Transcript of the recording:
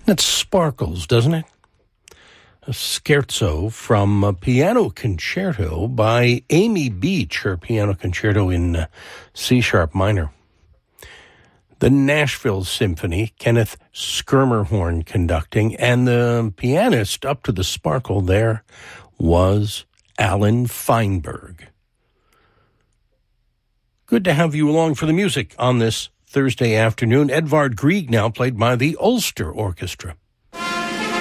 That sparkles, doesn't it? A scherzo from a piano concerto by Amy Beach, her piano concerto in C-sharp minor. The Nashville Symphony, Kenneth Schermerhorn conducting, and the pianist up to the sparkle there was Alan Feinberg. Good to have you along for the music on this Thursday afternoon. Edvard Grieg now played by the Ulster Orchestra.